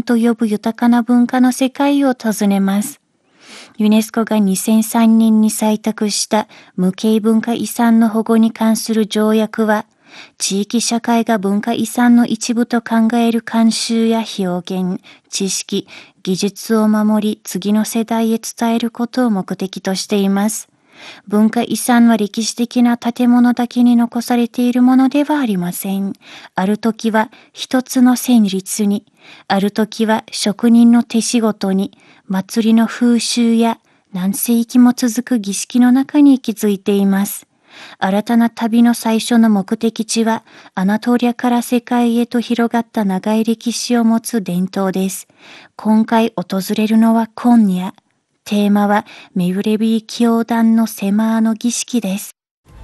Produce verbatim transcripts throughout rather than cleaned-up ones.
と呼ぶ豊かな文化の世界を訪ねます。ユネスコがにせんさんねんに採択した無形文化遺産の保護に関する条約は、地域社会が文化遺産の一部と考える慣習や表現、知識、技術を守り、次の世代へ伝えることを目的としています。文化遺産は歴史的な建物だけに残されているものではありません。ある時は一つの旋律に、ある時は職人の手仕事に、祭りの風習や何世紀も続く儀式の中に息づいています。新たな旅の最初の目的地は、アナトリアから世界へと広がった長い歴史を持つ伝統です。今回訪れるのはコンニャ。テーマはメウレビー教団のセマーの儀式です。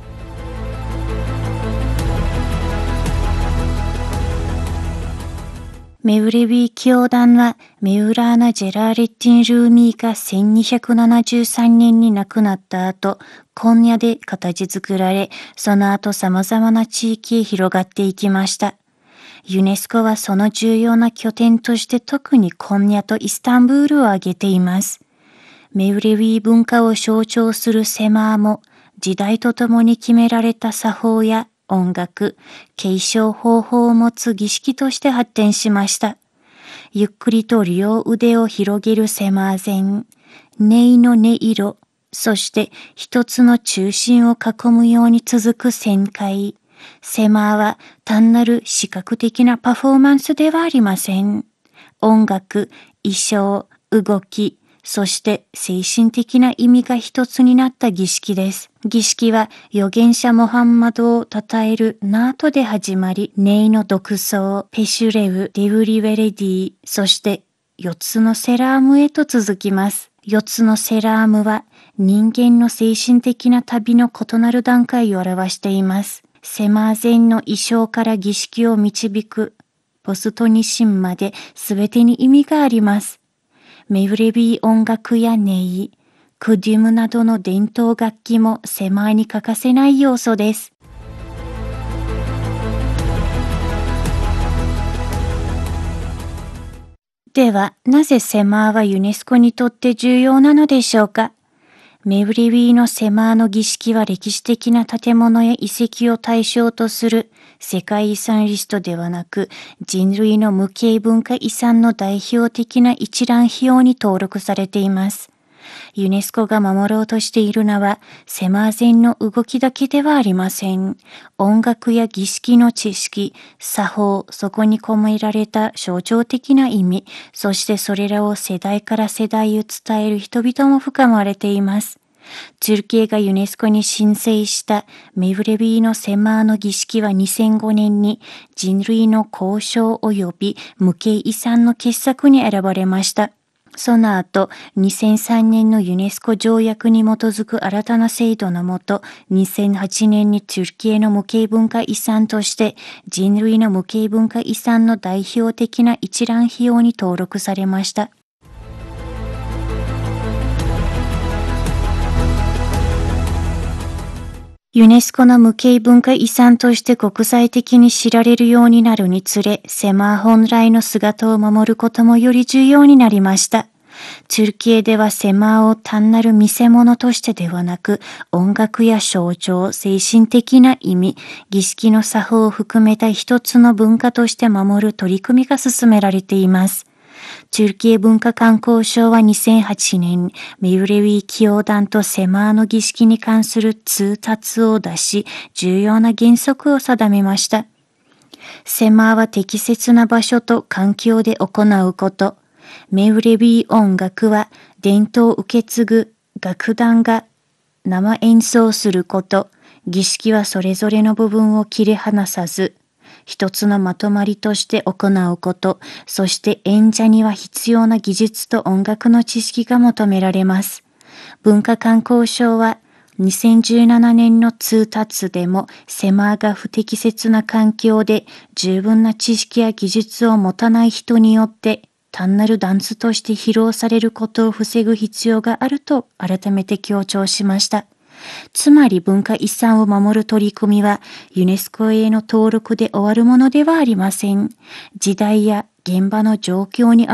メウレビー教団はメウラーナ・ジェラーレッティン・ルーミーがせんにひゃくななじゅうさんねんに亡くなった後、コンニャで形作られ、その後様々な地域へ広がっていきました。ユネスコはその重要な拠点として特にコンニャとイスタンブールを挙げています。メウレビー文化を象徴するセマーも、時代とともに決められた作法や音楽、継承方法を持つ儀式として発展しました。ゆっくりと両腕を広げるセマー禅、音の音色、そして一つの中心を囲むように続く旋回。セマーは単なる視覚的なパフォーマンスではありません。音楽、衣装、動き、そして精神的な意味が一つになった儀式です。儀式は預言者モハンマドを称えるナートで始まり、ネイの独奏、ペシュレウ、デウリウェレディ、そして四つのセラームへと続きます。四つのセラームは人間の精神的な旅の異なる段階を表しています。セマー禅の衣装から儀式を導くポストニシンまで全てに意味があります。メウレビー音楽や音、クデュムなどの伝統楽器もセマーに欠かせない要素です。では、なぜセマーはユネスコにとって重要なのでしょうか。メウレビーのセマーの儀式は歴史的な建物や遺跡を対象とする世界遺産リストではなく、人類の無形文化遺産の代表的な一覧表に登録されています。ユネスコが守ろうとしているのは、セマー禅の動きだけではありません。音楽や儀式の知識、作法、そこに込められた象徴的な意味、そしてそれらを世代から世代へ伝える人々も深まれています。トゥルキエがユネスコに申請したメウレビーのセマーの儀式はにせんごねんに人類の交渉及び無形遺産の傑作に選ばれました。その後、にせんさんねんのユネスコ条約に基づく新たな制度のもと、にせんはちねんにトゥルキエの無形文化遺産として人類の無形文化遺産の代表的な一覧表に登録されました。ユネスコの無形文化遺産として国際的に知られるようになるにつれ、セマー本来の姿を守ることもより重要になりました。トゥルキエではセマーを単なる見せ物としてではなく、音楽や象徴、精神的な意味、儀式の作法を含めた一つの文化として守る取り組みが進められています。トゥルキエ文化観光省はにせんはちねん、メウレウィ教団とセマーの儀式に関する通達を出し、重要な原則を定めました。セマーは適切な場所と環境で行うこと。メウレビー音楽は伝統を受け継ぐ楽団が生演奏すること。儀式はそれぞれの部分を切り離さず、一つのまとまりとして行うこと、そして演者には必要な技術と音楽の知識が求められます。文化観光省はにせんじゅうななねんの通達でもセマーが不適切な環境で十分な知識や技術を持たない人によって単なるダンスとして披露されることを防ぐ必要があると改めて強調しました。つまり文化遺産を守る取り組みはユネスコへの登録で終わるものではありません。時代や現場の状況に合